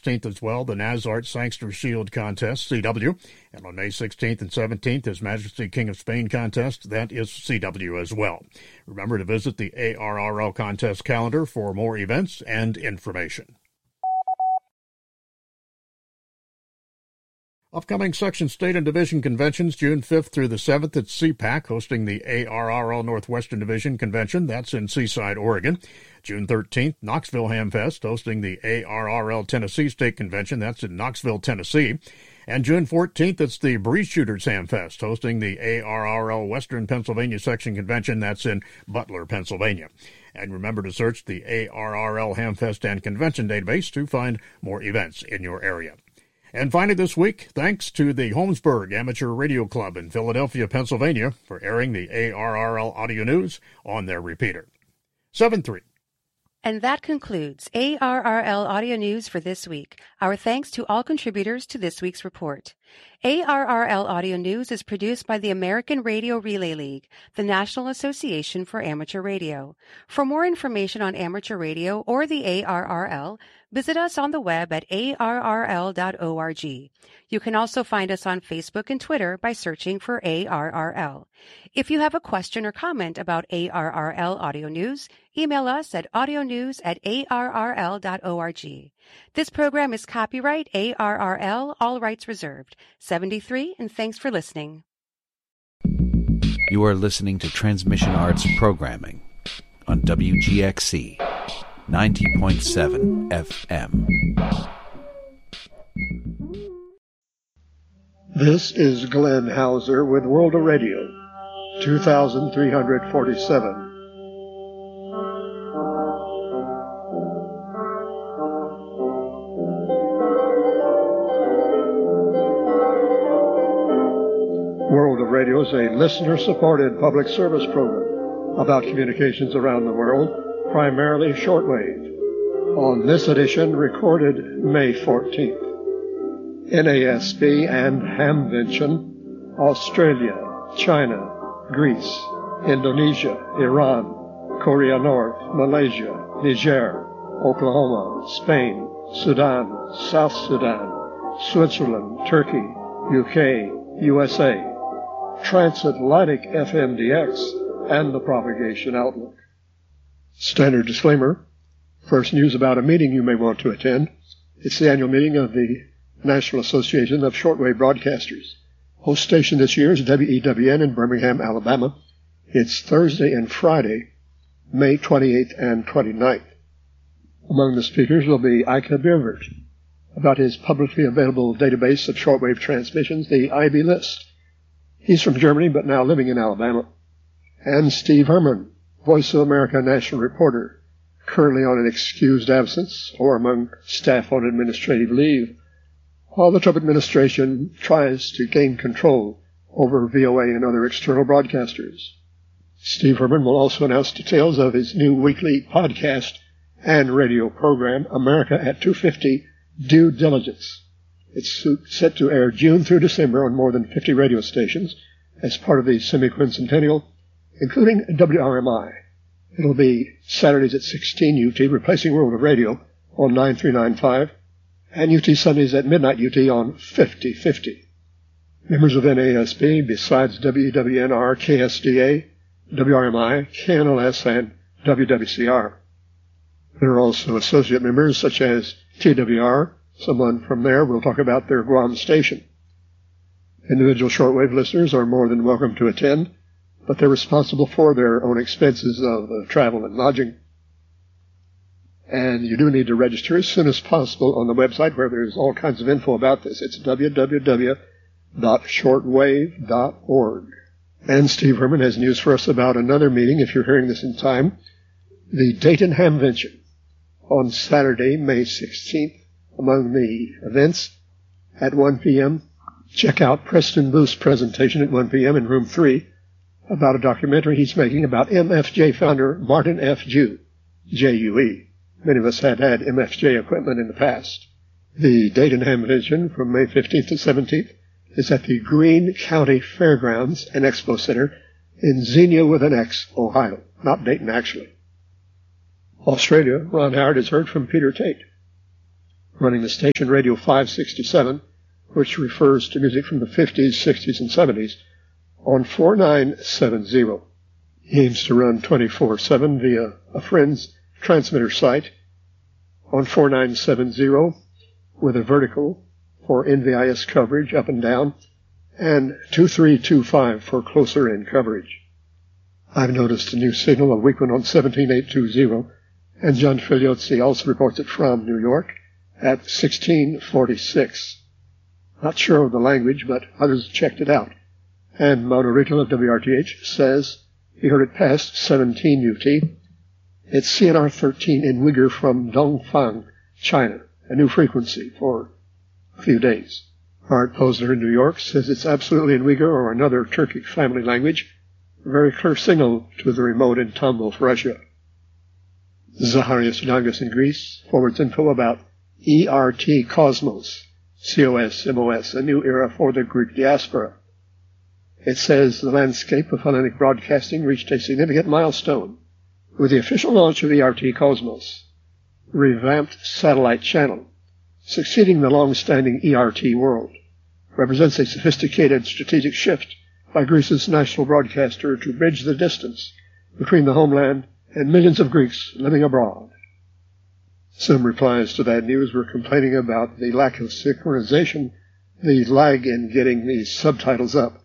16th as well, the Nazart Sangster Shield Contest, CW. And on May 16th and 17th, His Majesty King of Spain Contest, that is CW as well. Remember to visit the ARRL contest calendar for more events and information. Upcoming Section, State, and Division Conventions, June 5th through the 7th at CPAC, hosting the ARRL Northwestern Division Convention. That's in Seaside, Oregon. June 13th, Knoxville Hamfest, hosting the ARRL Tennessee State Convention. That's in Knoxville, Tennessee. And June 14th, it's the Breeze Shooters Hamfest, hosting the ARRL Western Pennsylvania Section Convention. That's in Butler, Pennsylvania. And remember to search the ARRL Hamfest and Convention database to find more events in your area. And finally this week, thanks to the Holmesburg Amateur Radio Club in Philadelphia, Pennsylvania, for airing the ARRL audio news on their repeater. 7-3. And that concludes ARRL Audio News for this week. Our thanks to all contributors to this week's report. ARRL Audio News is produced by the American Radio Relay League, the National Association for Amateur Radio. For more information on amateur radio or the ARRL, visit us on the web at arrl.org. You can also find us on Facebook and Twitter by searching for ARRL. If you have a question or comment about ARRL Audio News, email us at audionews@arrl.org. This program is copyright ARRL, all rights reserved. 73, and thanks for listening. You are listening to Transmission Arts Programming on WGXC 90.7 FM. This is Glenn Hauser with World of Radio, 2347. World of Radio is a listener-supported public service program about communications around the world, primarily shortwave. On this edition, recorded May 14th. NASB and Hamvention, Australia, China, Greece, Indonesia, Iran, Korea North, Malaysia, Niger, Oklahoma, Spain, Sudan, South Sudan, Switzerland, Turkey, UK, USA, Transatlantic FMDX, and the Propagation Outlook. Standard disclaimer. First, news about a meeting you may want to attend. It's the annual meeting of the National Association of Shortwave Broadcasters. Host station this year is WEWN in Birmingham, Alabama. It's Thursday and Friday, May 28th and 29th. Among the speakers will be Ike Biervert about his publicly available database of shortwave transmissions, the IB List. He's from Germany but now living in Alabama. And Steve Herman, Voice of America national reporter, currently on an excused absence or among staff on administrative leave, while the Trump administration tries to gain control over VOA and other external broadcasters. Steve Herman will also announce details of his new weekly podcast and radio program, America at 250 Due Diligence. It's set to air June through December on more than 50 radio stations as part of the semi-quincentennial, including WRMI. It'll be Saturdays at 16 UT, replacing World of Radio on 9395, and UT Sundays at midnight UT on 5050. Members of NASB, besides WWNR, KSDA, WRMI, KNLS, and WWCR. There are also associate members such as TWR. Someone from there will talk about their Guam station. Individual shortwave listeners are more than welcome to attend, but they're responsible for their own expenses of travel and lodging. And you do need to register as soon as possible on the website where there's all kinds of info about this. It's www.shortwave.org. And Steve Herman has news for us about another meeting, if you're hearing this in time, the Dayton Hamvention on Saturday, May 16th. Among the events, at 1 p.m., check out Preston Booth's presentation at 1 p.m. in room 3 about a documentary he's making about MFJ founder Martin F. Jew, J-U-E. Many of us had MFJ equipment in the past. The Dayton Hamvention from May 15th to 17th is at the Greene County Fairgrounds and Expo Center in Xenia with an X, Ohio. Not Dayton, actually. Australia, Ron Howard has heard from Peter Tate. running the station Radio 567, which refers to music from the 50s, 60s, and 70s, on 4970. He aims to run 24/7 via a friend's transmitter site on 4970 with a vertical for NVIS coverage up and down and 2325 for closer in coverage. I've noticed a new signal a week one on 17820, and John Figliozzi also reports it from New York at 1646. Not sure of the language, but others checked it out. And Mauro Rittel of WRTH says he heard it past 17 UT. It's CNR 13 in Uyghur from Dongfang, China, a new frequency for a few days. Art Posner in New York says it's absolutely in Uyghur or another Turkic family language. A very clear signal to the remote in Tambov, Russia. Zacharias Yangas in Greece forwards info about ERT Cosmos, COSMOS, a new era for the Greek diaspora. It says the landscape of Hellenic broadcasting reached a significant milestone with the official launch of ERT Cosmos, revamped satellite channel, succeeding the long-standing ERT world, represents a sophisticated strategic shift by Greece's national broadcaster to bridge the distance between the homeland and millions of Greeks living abroad. Some replies to that news were complaining about the lack of synchronization, the lag in getting the subtitles up.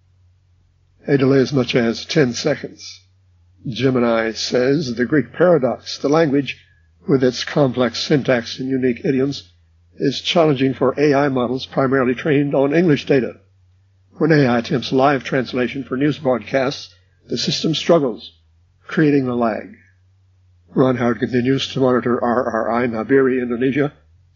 A delay as much as 10 seconds. Gemini says the Greek paradox, the language with its complex syntax and unique idioms, is challenging for AI models primarily trained on English data. When AI attempts live translation for news broadcasts, the system struggles, creating the lag. Ron Howard continues to monitor RRI Nabiri, Indonesia,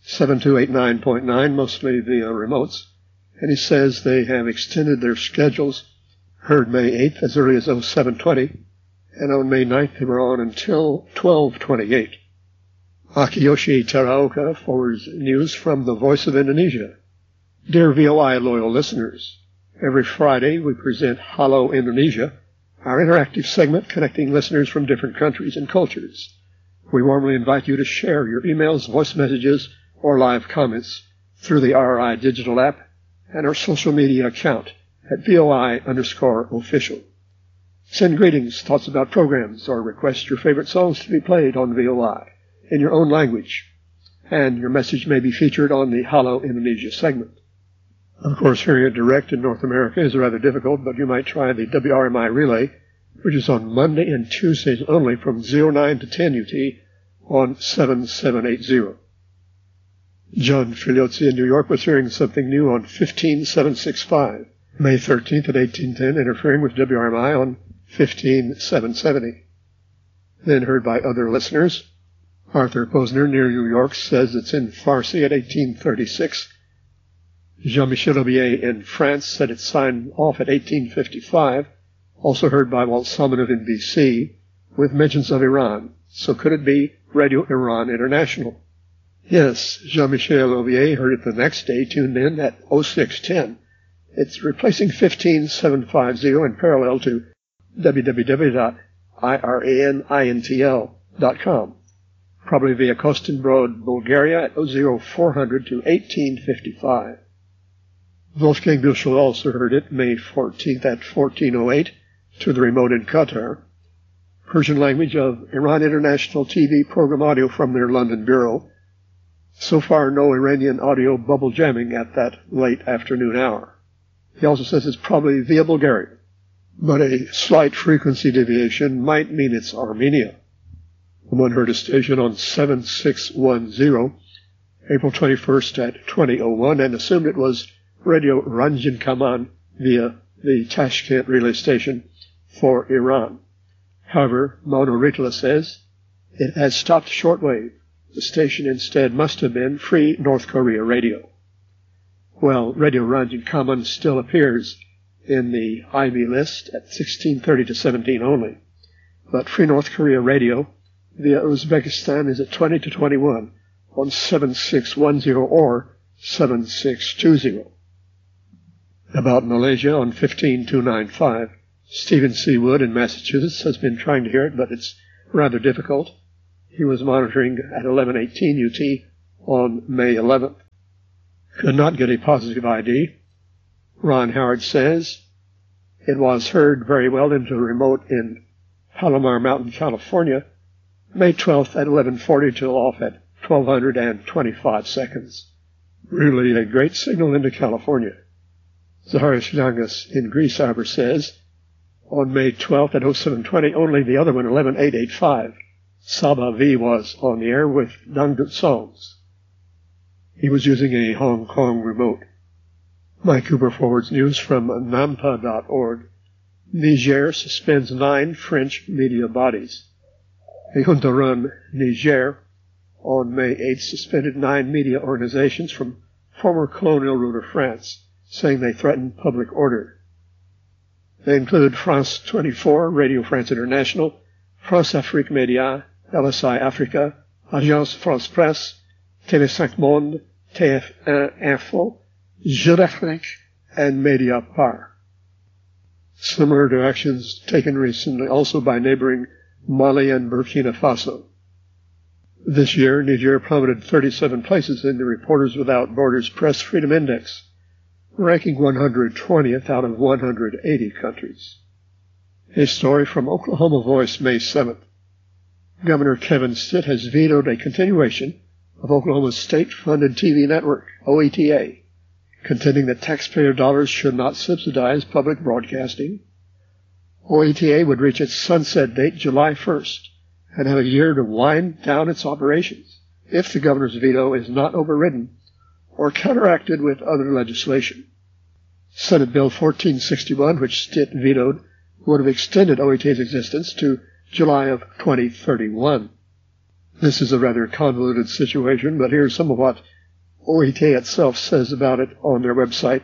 7289.9, mostly via remotes, and he says they have extended their schedules, heard May 8th as early as 0720, and on May 9th they were on until 1228. Akiyoshi Teraoka forwards news from the Voice of Indonesia. Dear VOI loyal listeners, every Friday we present Hello Indonesia, our interactive segment connecting listeners from different countries and cultures. We warmly invite you to share your emails, voice messages, or live comments through the RRI digital app and our social media account at VOI_official. Send greetings, thoughts about programs, or request your favorite songs to be played on VOI in your own language, and your message may be featured on the Hello Indonesia segment. Of course, hearing it direct in North America is rather difficult, but you might try the WRMI relay, which is on Monday and Tuesdays only from 09 to 10 UT on 7780. John Figliozzi in New York was hearing something new on 15765, May 13th at 1810, interfering with WRMI on 15770. Then heard by other listeners. Arthur Posner near New York says it's in Farsi at 1836. Jean-Michel Aubier in France said it signed off at 1855, also heard by Walt Salmanov in BC, with mentions of Iran. So could it be Radio Iran International? Yes, Jean-Michel Aubier heard it the next day, tuned in at 0610. It's replacing 15750 in parallel to www.iranintl.com, probably via Kostanbrod, Bulgaria at 0400 to 1855. Wolfgang Büchel also heard it May 14th at 1408 to the remote in Qatar. Persian language of Iran International TV program audio from their London bureau. So far, no Iranian audio bubble jamming at that late afternoon hour. He also says it's probably via Bulgaria, but a slight frequency deviation might mean it's Armenia. One heard a station on 7610, April 21st at 2001, and assumed it was Radio Ranjin Kaman via the Tashkent relay station for Iran. However, Mauro Ritla says it has stopped shortwave. The station instead must have been Free North Korea Radio. Well, Radio Ranjin Kaman still appears in the IB list at 1630 to 17 only, but Free North Korea Radio via Uzbekistan is at 20 to 21 on 7610 or 7620. About Malaysia on 15295, Stephen C. Wood in Massachusetts has been trying to hear it, but it's rather difficult. He was monitoring at 1118 UT on May 11th. Could not get a positive ID. Ron Howard says it was heard very well into the remote in Palomar Mountain, California, May 12th at 11:40 till off at 1225 seconds. Really a great signal into California. Zacharias Yangas in Greece, however, says on May 12th at 07:20, only the other one, 11885, Saba V, was on the air with Dangdut songs. He was using a Hong Kong remote. Mike Cooper forwards news from nampa.org. Niger suspends 9 French media bodies. A junta-run Niger on May 8th suspended 9 media organizations from former colonial ruler France, saying they threaten public order. They include France 24, Radio France International, France Afrique Média, LSI Africa, Agence France Presse, TV5 Monde, TF1 Info, Jeune Afrique, and Mediapart. Similar to actions taken recently also by neighboring Mali and Burkina Faso. This year, Niger plummeted 37 places in the Reporters Without Borders Press Freedom Index, ranking 120th out of 180 countries. A story from Oklahoma Voice, May 7th. Governor Kevin Stitt has vetoed a continuation of Oklahoma's state-funded TV network, OETA, contending that taxpayer dollars should not subsidize public broadcasting. OETA would reach its sunset date July 1st and have a year to wind down its operations if the governor's veto is not overridden or counteracted with other legislation. Senate Bill 1461, which Stitt vetoed, would have extended OETA's existence to July of 2031. This is a rather convoluted situation, but here's some of what OETA itself says about it on their website,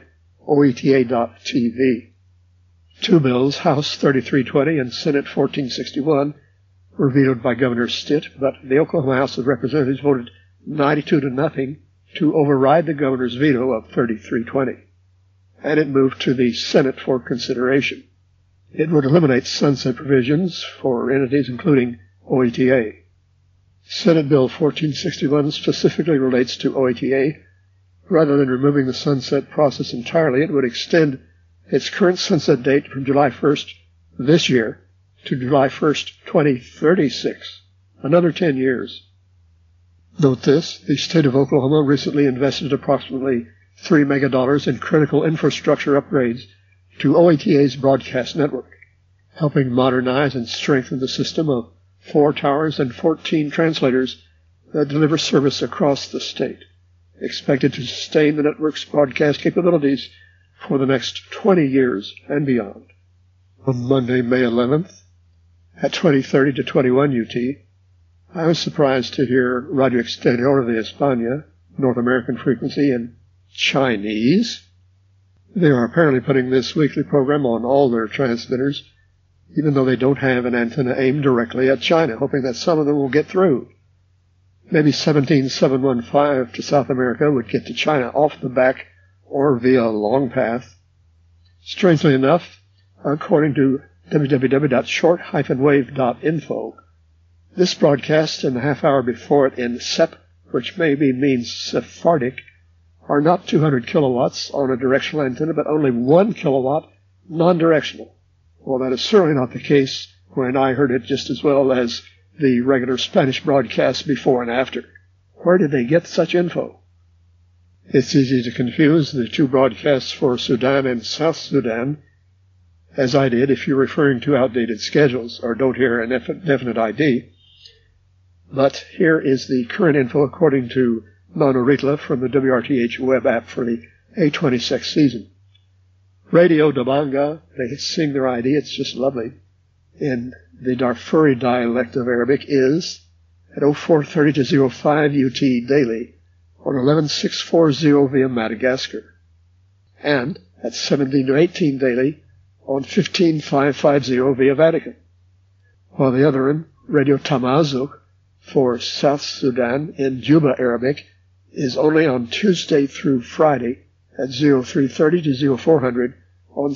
oeta.tv. 2 bills, House 3320 and Senate 1461, were vetoed by Governor Stitt, but the Oklahoma House of Representatives voted 92-0 to override the governor's veto of 3320, and it moved to the Senate for consideration. It would eliminate sunset provisions for entities including OETA. Senate Bill 1461 specifically relates to OETA. Rather than removing the sunset process entirely, it would extend its current sunset date from July 1st this year to July 1st, 2036, another 10 years. Note this, the state of Oklahoma recently invested approximately $3 million in critical infrastructure upgrades to OETA's broadcast network, helping modernize and strengthen the system of 4 towers and 14 translators that deliver service across the state, expected to sustain the network's broadcast capabilities for the next 20 years and beyond. On Monday, May 11th, at 20:30 to 21 UT, I was surprised to hear Radio Exterior de España, North American frequency, in Chinese. They are apparently putting this weekly program on all their transmitters, even though they don't have an antenna aimed directly at China, hoping that some of them will get through. Maybe 17715 to South America would get to China off the back or via a long path. Strangely enough, according to www.short-wave.info, this broadcast and the half hour before it in SEP, which maybe means Sephardic, are not 200 kilowatts on a directional antenna, but only 1 kilowatt non-directional. Well, that is certainly not the case when I heard it just as well as the regular Spanish broadcast before and after. Where did they get such info? It's easy to confuse the 2 broadcasts for Sudan and South Sudan, as I did if you're referring to outdated schedules or don't hear an definite ID. But here is the current info according to Mano Ritla from the WRTH web app for the A26 season. Radio Dabanga, they sing their ID, it's just lovely, in the Darfuri dialect of Arabic is at 0430 to 05 UT daily on 11640 via Madagascar, and at 17 to 18 daily on 15550 via Vatican, while the other one, Radio Tamazuk, for South Sudan in Juba Arabic, is only on Tuesday through Friday at 0330 to 0400 on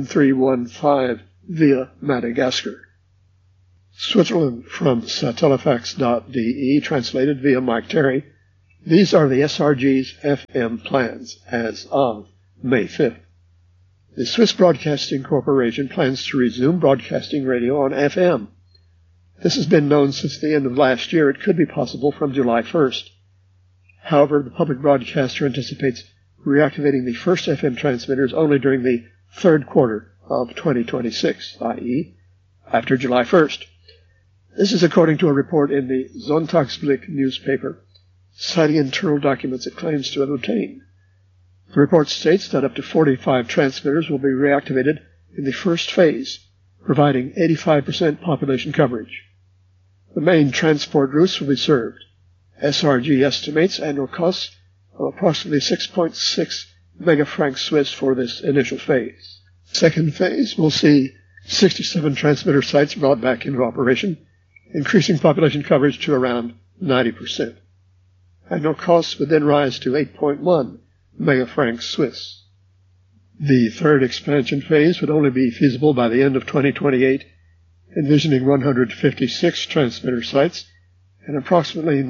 7315 via Madagascar. Switzerland from Satellifax.de, translated via Mike Terry, These are the SRG's FM plans as of May 5th. The Swiss Broadcasting Corporation plans to resume broadcasting radio on FM. This has been known since the end of last year. It could be possible from July 1st. However, the public broadcaster anticipates reactivating the first FM transmitters only during the third quarter of 2026, i.e., after July 1st. This is according to a report in the Sonntagsblick newspaper, citing internal documents it claims to have obtained. The report states that up to 45 transmitters will be reactivated in the first phase, providing 85% population coverage. The main transport routes will be served. SRG estimates annual costs of approximately 6.6 megafrancs Swiss for this initial phase. Second phase will see 67 transmitter sites brought back into operation, increasing population coverage to around 90%. Annual costs would then rise to 8.1 megafrancs Swiss. The third expansion phase would only be feasible by the end of 2028, envisioning 156 transmitter sites and approximately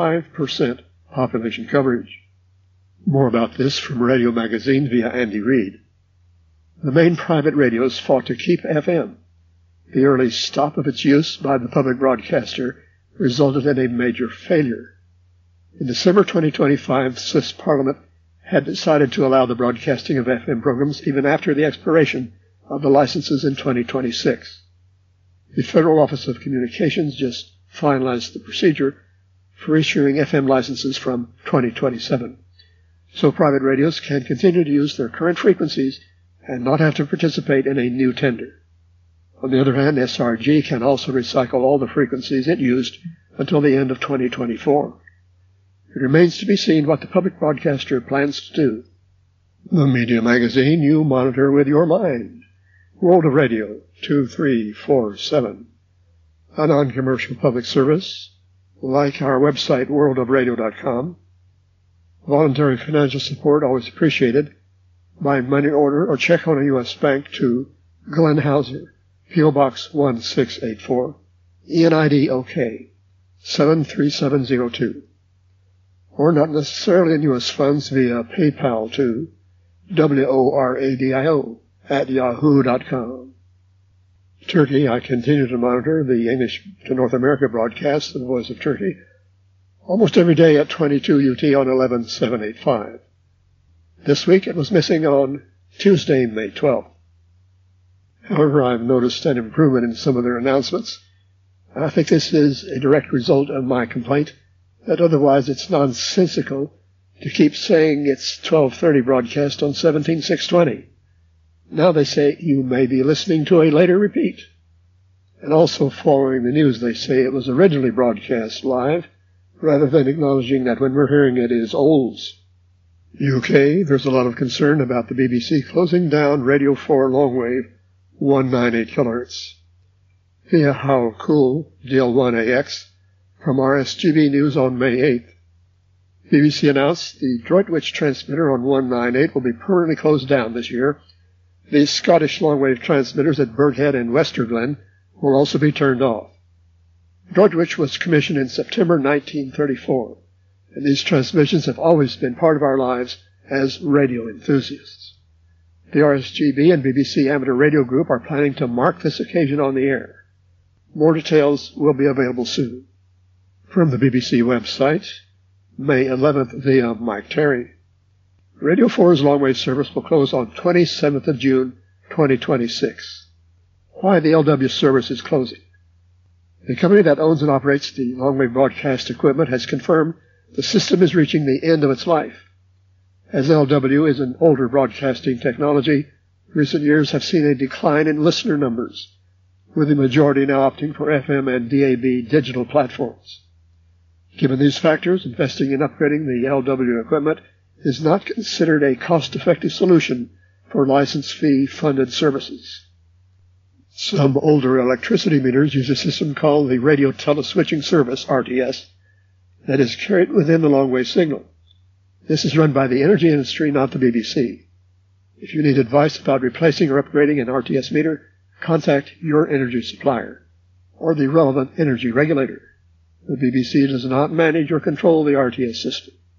95% population coverage. More about this from Radio Magazine via Andy Reid. The main private radios fought to keep FM. The early stop of its use by the public broadcaster resulted in a major failure. In December 2025, the Swiss Parliament had decided to allow the broadcasting of FM programs even after the expiration of the licenses in 2026. The Federal Office of Communications just finalized the procedure for issuing FM licenses from 2027, so private radios can continue to use their current frequencies and not have to participate in a new tender. On the other hand, SRG can also recycle all the frequencies it used until the end of 2024. It remains to be seen what the public broadcaster plans to do. The Media Magazine you monitor with your mind. World of Radio 2347. A non-commercial public service, like our website worldofradio.com. Voluntary financial support always appreciated. By money order or check on a U.S. bank to Glenn Hauser, P.O. Box 1684, ENID OK 73702. Or not necessarily in U.S. funds via PayPal to WORADIO@yahoo.com. Turkey, I continue to monitor the English to North America broadcast of the Voice of Turkey almost every day at 22 UT on 11785. This week it was missing on Tuesday, May 12th. However, I've noticed an improvement in some of their announcements. I think this is a direct result of my complaint that otherwise it's nonsensical to keep saying it's 12:30 broadcast on 17620. Now they say you may be listening to a later repeat. And also following the news, they say it was originally broadcast live, rather than acknowledging that when we're hearing it is olds. UK, there's a lot of concern about the BBC closing down Radio 4 longwave 198 kHz. Via How Cool, DL1AX, from RSGB News on May 8th. BBC announced the Droitwich transmitter on 198 will be permanently closed down this year. The Scottish longwave transmitters at Burghead and Westerglen will also be turned off. Droitwich was commissioned in September 1934, and these transmissions have always been part of our lives as radio enthusiasts. The RSGB and BBC Amateur Radio Group are planning to mark this occasion on the air. More details will be available soon. From the BBC website, May 11th via Mike Terry. Radio 4's longwave service will close on 27th of June, 2026. Why the LW service is closing. The company that owns and operates the longwave broadcast equipment has confirmed the system is reaching the end of its life. As LW is an older broadcasting technology, recent years have seen a decline in listener numbers, with the majority now opting for FM and DAB digital platforms. Given these factors, investing in upgrading the LW equipment is not considered a cost-effective solution for license fee-funded services. Some older electricity meters use a system called the Radio Teleswitching Service, RTS, that is carried within the longwave signal. This is run by the energy industry, not the BBC. If you need advice about replacing or upgrading an RTS meter, contact your energy supplier or the relevant energy regulator. The BBC does not manage or control the RTS system.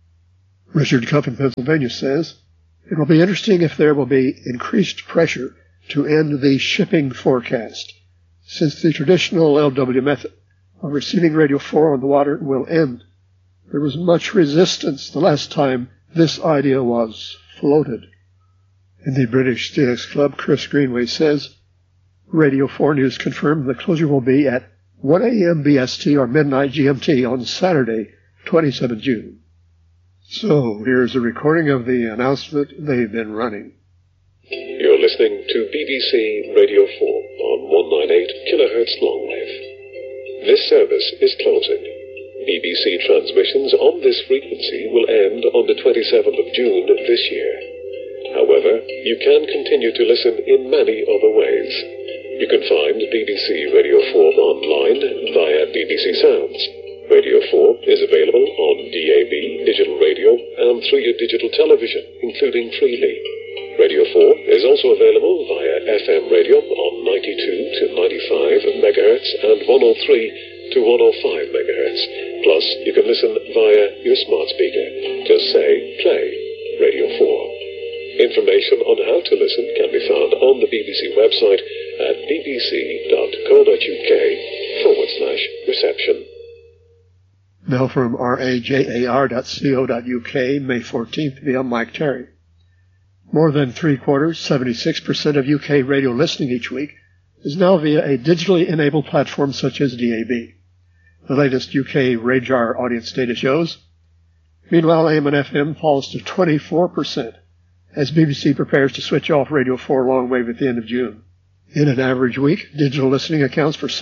Richard Cuff in Pennsylvania says, "It will be interesting if there will be increased pressure to end the shipping forecast, since the traditional LW method of receiving Radio 4 on the water will end. There was much resistance the last time this idea was floated." In the British CX Club, Chris Greenway says, "Radio 4 News confirmed the closure will be at 1 a.m. BST or midnight GMT on Saturday, 27 June. So here's a recording of the announcement they've been running. You're listening to BBC Radio 4 on 198 kHz longwave. This service is closing. BBC transmissions on this frequency will end on the 27th of June this year. However, you can continue to listen in many other ways. You can find BBC Radio 4 online via BBC Sounds. Radio 4 is available on DAB, digital radio, and through your digital television, including Freely. Radio 4 is also available via FM radio on 92 to 95 MHz and 103 to 105 MHz. Plus, you can listen via your smart speaker. Just say, play Radio 4. Information on how to listen can be found on the BBC website at bbc.co.uk/reception. Now from rajar.co.uk, May 14th, via Mike Terry. More than 76% of UK radio listening each week is now via a digitally enabled platform such as DAB. The latest UK Rajar audience data shows. Meanwhile, AM and FM falls to 24%. As BBC prepares to switch off Radio 4 longwave at the end of June. In an average week, digital listening accounts for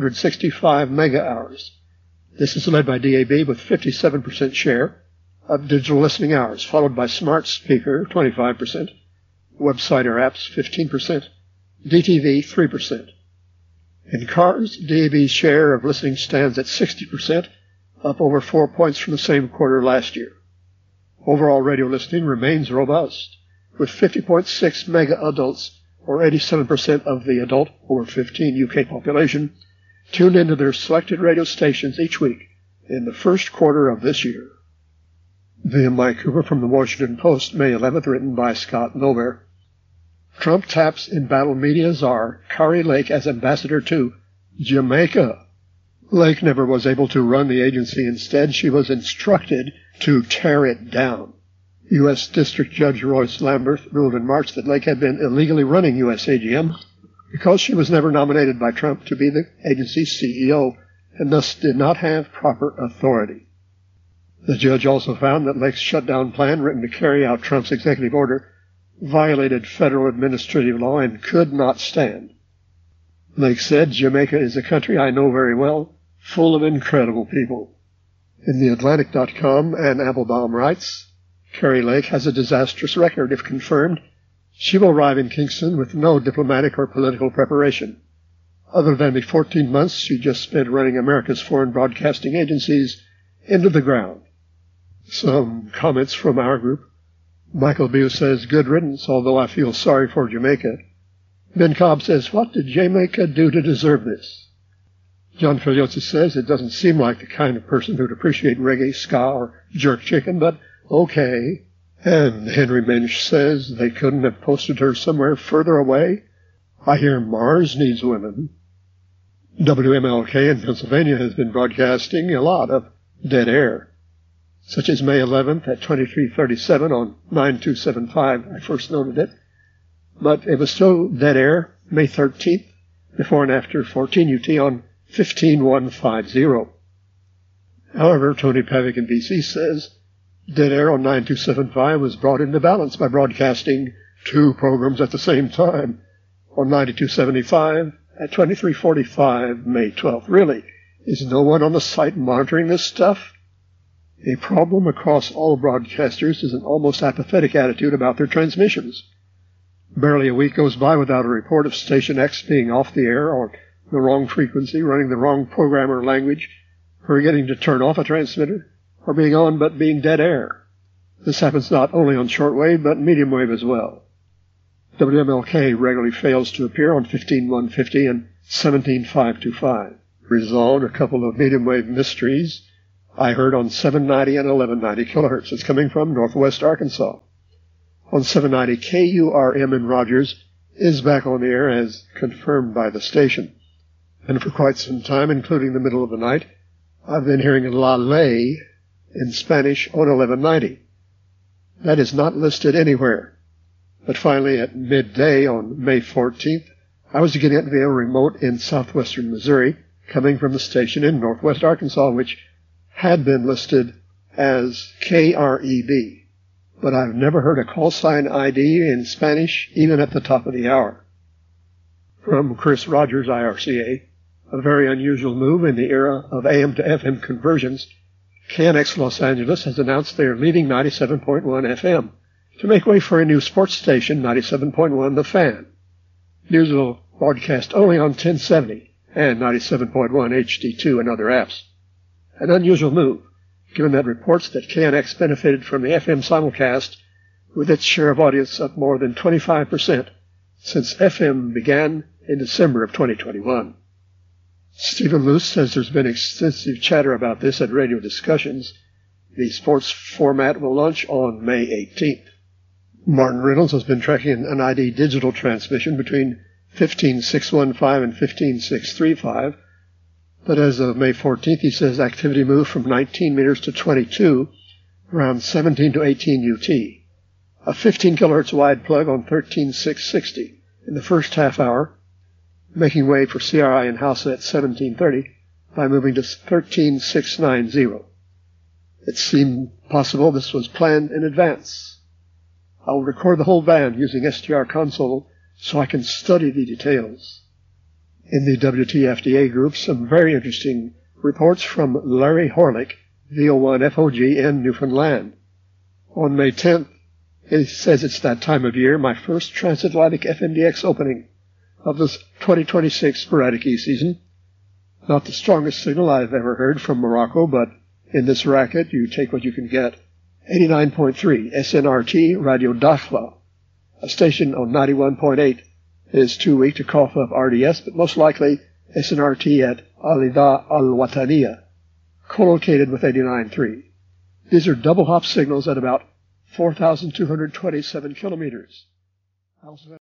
765 mega-hours. This is led by DAB with 57% share of digital listening hours, followed by smart speaker, 25%, website or apps, 15%, DTV, 3%. In cars, DAB's share of listening stands at 60%, up over 4 points from the same quarter last year. Overall radio listening remains robust, with 50.6 mega adults, or 87% of the adult over 15 UK population, tuned into their selected radio stations each week in the first quarter of this year. Via Mike Cooper from the Washington Post, May 11th, written by Scott Nover. Trump taps embattled media czar Kari Lake as ambassador to Jamaica. Lake never was able to run the agency. Instead, she was instructed to tear it down. U.S. District Judge Royce Lamberth ruled in March that Lake had been illegally running USAGM because she was never nominated by Trump to be the agency's CEO and thus did not have proper authority. The judge also found that Lake's shutdown plan, written to carry out Trump's executive order, violated federal administrative law and could not stand. Lake said, "Jamaica is a country I know very well, full of incredible people." In TheAtlantic.com, Ann Applebaum writes, Kari Lake has a disastrous record. If confirmed, she will arrive in Kingston with no diplomatic or political preparation, other than the 14 months she just spent running America's foreign broadcasting agencies into the ground. Some comments from our group. Michael Bew says, "Good riddance, although I feel sorry for Jamaica." Ben Cobb says, "What did Jamaica do to deserve this?" John Filiozzi says, "It doesn't seem like the kind of person who'd appreciate reggae, ska, or jerk chicken, but okay." And Henry Minch says, "They couldn't have posted her somewhere further away. I hear Mars needs women." WMLK in Pennsylvania has been broadcasting a lot of dead air, such as May 11th at 23:37 on 9275. I first noted it. But it was still dead air May 13th, before and after 14 UT on 15150. However, Tony Pavick in BC says, dead air on 9275 was brought into balance by broadcasting two programs at the same time on 9275 at 23:45 May 12th. Really, is no one on the site monitoring this stuff? A problem across all broadcasters is an almost apathetic attitude about their transmissions. Barely a week goes by without a report of Station X being off the air or the wrong frequency, running the wrong program or language, forgetting to turn off a transmitter, or being on but being dead air. This happens not only on shortwave but medium wave as well. WMLK regularly fails to appear on 15150 and 17525. Resolved a couple of medium wave mysteries. I heard on 790 and 1190 kilohertz. It's coming from northwest Arkansas. On 790, KURM in Rogers is back on the air as confirmed by the station. And for quite some time, including the middle of the night, I've been hearing La Ley in Spanish on 1190. That is not listed anywhere. But finally, at midday on May 14th, I was getting it via remote in southwestern Missouri, coming from the station in northwest Arkansas, which had been listed as KREB. But I've never heard a call sign ID in Spanish, even at the top of the hour. From Chris Rogers, IRCA, a very unusual move in the era of AM to FM conversions, KNX Los Angeles has announced they are leaving 97.1 FM to make way for a new sports station, 97.1 The Fan. News will broadcast only on 1070 and 97.1 HD2 and other apps. An unusual move, given that reports that KNX benefited from the FM simulcast with its share of audience up more than 25% since FM began in December of 2021. Stephen Luce says there's been extensive chatter about this at radio discussions. The sports format will launch on May 18th. Martin Reynolds has been tracking an ID digital transmission between 15615 and 15635, but as of May 14th, he says activity moved from 19 meters to 22, around 17 to 18 UT. A 15 kilohertz wide plug on 13660 in the first half hour, making way for CRI in Hausa at 1730 by moving to 13690. It seemed possible this was planned in advance. I will record the whole band using STR console so I can study the details. In the WTFDA group, some very interesting reports from Larry Horlick, VO1FOG in Newfoundland. On May 10th, he says it's that time of year, my first transatlantic FMDX opening of this 2026 sporadic E-season. Not the strongest signal I've ever heard from Morocco, but in this racket, you take what you can get. 89.3 SNRT Radio Dakhla. A station on 91.8 is too weak to cough up RDS, but most likely SNRT at Alida Al-Wataniya, co-located with 89.3. These are double hop signals at about 4,227 kilometers.